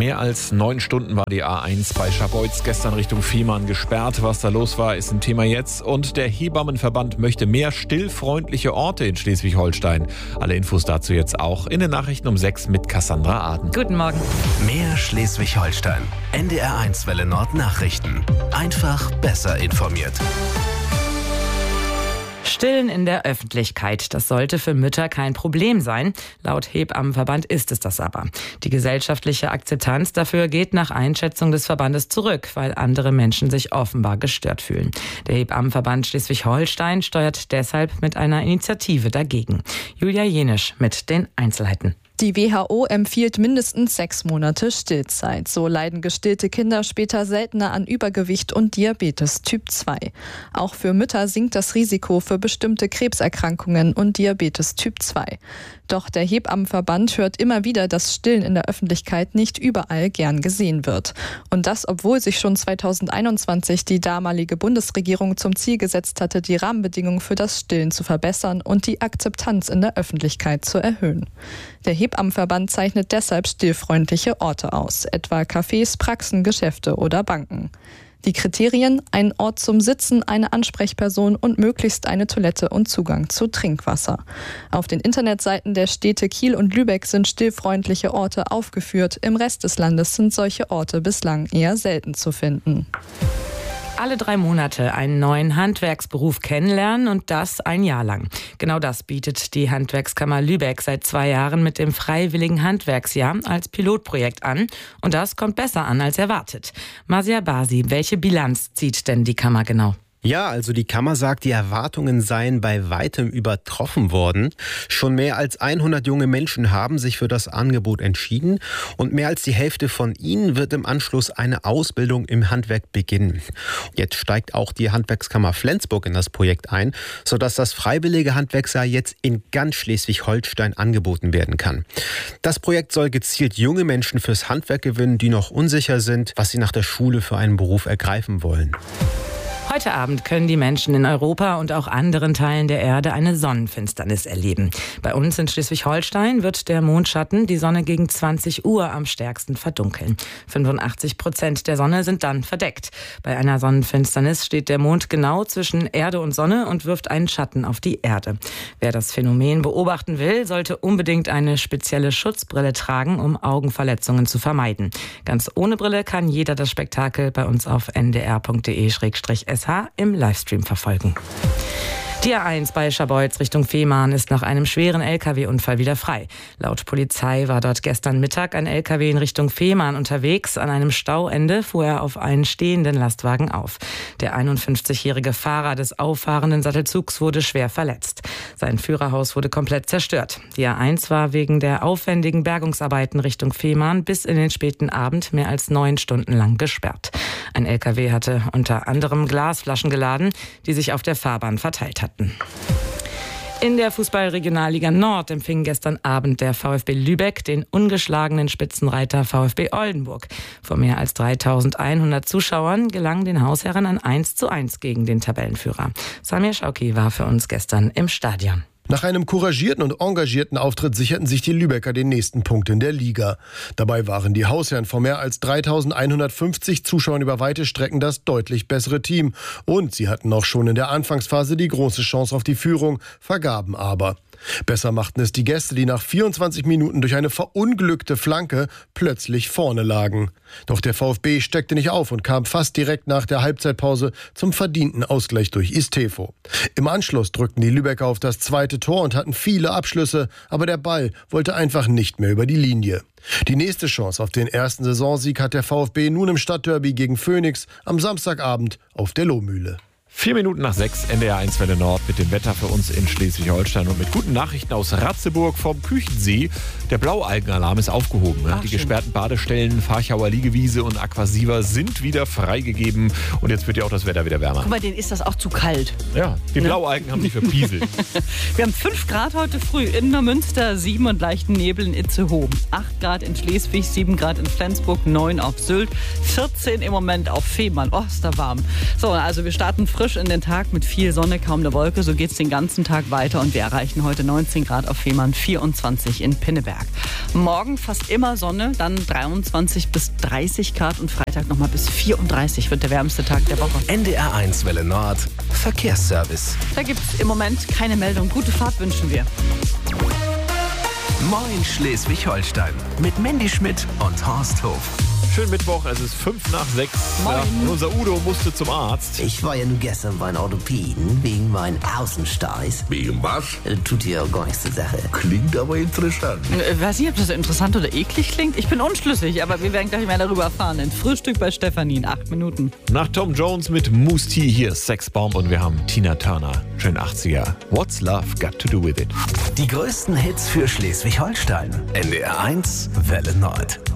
Mehr als 9 Stunden war die A1 bei Scharbeutz gestern Richtung Fehmarn gesperrt. Was da los war, ist ein Thema jetzt. Und der Hebammenverband möchte mehr stillfreundliche Orte in Schleswig-Holstein. Alle Infos dazu jetzt auch in den Nachrichten um 6 mit Cassandra Aden. Guten Morgen. Mehr Schleswig-Holstein. NDR1 Welle Nord Nachrichten. Einfach besser informiert. Stillen in der Öffentlichkeit, das sollte für Mütter kein Problem sein. Laut Hebammenverband ist es das aber. Die gesellschaftliche Akzeptanz dafür geht nach Einschätzung des Verbandes zurück, weil andere Menschen sich offenbar gestört fühlen. Der Hebammenverband Schleswig-Holstein steuert deshalb mit einer Initiative dagegen. Julia Jenisch mit den Einzelheiten. Die WHO empfiehlt mindestens 6 Monate Stillzeit. So leiden gestillte Kinder später seltener an Übergewicht und Diabetes Typ 2. Auch für Mütter sinkt das Risiko für bestimmte Krebserkrankungen und Diabetes Typ 2. Doch der Hebammenverband hört immer wieder, dass Stillen in der Öffentlichkeit nicht überall gern gesehen wird. Und das, obwohl sich schon 2021 die damalige Bundesregierung zum Ziel gesetzt hatte, die Rahmenbedingungen für das Stillen zu verbessern und die Akzeptanz in der Öffentlichkeit zu erhöhen. Der Hebammenverband zeichnet deshalb stillfreundliche Orte aus, etwa Cafés, Praxen, Geschäfte oder Banken. Die Kriterien: ein Ort zum Sitzen, eine Ansprechperson und möglichst eine Toilette und Zugang zu Trinkwasser. Auf den Internetseiten der Städte Kiel und Lübeck sind stillfreundliche Orte aufgeführt. Im Rest des Landes sind solche Orte bislang eher selten zu finden. Alle 3 Monate einen neuen Handwerksberuf kennenlernen und das ein Jahr lang. Genau das bietet die Handwerkskammer Lübeck seit 2 Jahren mit dem Freiwilligen Handwerksjahr als Pilotprojekt an. Und das kommt besser an als erwartet. Masia Basi, welche Bilanz zieht denn die Kammer genau? Ja, also die Kammer sagt, die Erwartungen seien bei weitem übertroffen worden. Schon mehr als 100 junge Menschen haben sich für das Angebot entschieden und mehr als die Hälfte von ihnen wird im Anschluss eine Ausbildung im Handwerk beginnen. Jetzt steigt auch die Handwerkskammer Flensburg in das Projekt ein, sodass das freiwillige Handwerksjahr jetzt in ganz Schleswig-Holstein angeboten werden kann. Das Projekt soll gezielt junge Menschen fürs Handwerk gewinnen, die noch unsicher sind, was sie nach der Schule für einen Beruf ergreifen wollen. Heute Abend können die Menschen in Europa und auch anderen Teilen der Erde eine Sonnenfinsternis erleben. Bei uns in Schleswig-Holstein wird der Mondschatten die Sonne gegen 20 Uhr am stärksten verdunkeln. 85% der Sonne sind dann verdeckt. Bei einer Sonnenfinsternis steht der Mond genau zwischen Erde und Sonne und wirft einen Schatten auf die Erde. Wer das Phänomen beobachten will, sollte unbedingt eine spezielle Schutzbrille tragen, um Augenverletzungen zu vermeiden. Ganz ohne Brille kann jeder das Spektakel bei uns auf ndr.de/SH im Livestream verfolgen. Die A1 bei Scharbeutz Richtung Fehmarn ist nach einem schweren Lkw-Unfall wieder frei. Laut Polizei war dort gestern Mittag ein Lkw in Richtung Fehmarn unterwegs. An einem Stauende fuhr er auf einen stehenden Lastwagen auf. Der 51-jährige Fahrer des auffahrenden Sattelzugs wurde schwer verletzt. Sein Führerhaus wurde komplett zerstört. Die A1 war wegen der aufwendigen Bergungsarbeiten Richtung Fehmarn bis in den späten Abend mehr als 9 Stunden lang gesperrt. Ein Lkw hatte unter anderem Glasflaschen geladen, die sich auf der Fahrbahn verteilt hatten. In der Fußball-Regionalliga Nord empfing gestern Abend der VfB Lübeck den ungeschlagenen Spitzenreiter VfB Oldenburg. Vor mehr als 3.100 Zuschauern gelang den Hausherren ein 1:1 gegen den Tabellenführer. Samir Schauki war für uns gestern im Stadion. Nach einem couragierten und engagierten Auftritt sicherten sich die Lübecker den nächsten Punkt in der Liga. Dabei waren die Hausherren vor mehr als 3.150 Zuschauern über weite Strecken das deutlich bessere Team. Und sie hatten auch schon in der Anfangsphase die große Chance auf die Führung, vergaben aber. Besser machten es die Gäste, die nach 24 Minuten durch eine verunglückte Flanke plötzlich vorne lagen. Doch der VfB steckte nicht auf und kam fast direkt nach der Halbzeitpause zum verdienten Ausgleich durch Istefo. Im Anschluss drückten die Lübecker auf das zweite Tor und hatten viele Abschlüsse, aber der Ball wollte einfach nicht mehr über die Linie. Die nächste Chance auf den ersten Saisonsieg hat der VfB nun im Stadtderby gegen Phoenix am Samstagabend auf der Lohmühle. 4 Minuten nach 6, NDR1 Welle Nord mit dem Wetter für uns in Schleswig-Holstein und mit guten Nachrichten aus Ratzeburg vom Küchensee. Der Blaualgenalarm ist aufgehoben. Die gesperrten Badestellen, Farchauer Liegewiese und Aquasiva sind wieder freigegeben. Und jetzt wird ja auch das Wetter wieder wärmer. Guck mal, denen ist das auch zu kalt. Ja, die Blaualgen haben sich verpieselt. Wir haben 5 Grad heute früh in Neumünster, 7 und leichten Nebel in Itzehoe. 8 Grad in Schleswig, 7 Grad in Flensburg, 9 auf Sylt, 14 im Moment auf Fehmarn. Oh, ist da warm. So, also wir starten frisch frisch in den Tag mit viel Sonne, kaum eine Wolke. So geht es den ganzen Tag weiter und wir erreichen heute 19 Grad auf Fehmarn, 24 in Pinneberg. Morgen fast immer Sonne, dann 23 bis 30 Grad und Freitag nochmal bis 34 wird der wärmste Tag der Woche. NDR1 Welle Nord Verkehrsservice. Da gibt es im Moment keine Meldung. Gute Fahrt wünschen wir. Moin Schleswig-Holstein mit Mandy Schmidt und Horst Hof. Schönen Mittwoch, es ist 5:05. Moin. Ja, und unser Udo musste zum Arzt. Ich war ja nun gestern beim Orthopäden wegen meinen Außensteiß. Wegen was? Tut ja gar nichts zur Sache. Klingt aber interessant. Weiß nicht, ob das interessant oder eklig klingt. Ich bin unschlüssig, aber wir werden gleich mehr darüber erfahren. Ein Frühstück bei Stefanie in 8 Minuten. Nach Tom Jones mit Moose T hier ist Sexbomb und wir haben Tina Turner. Schön 80er. What's Love Got to Do With It? Die größten Hits für Schleswig-Holstein. NDR1 Welle Nord.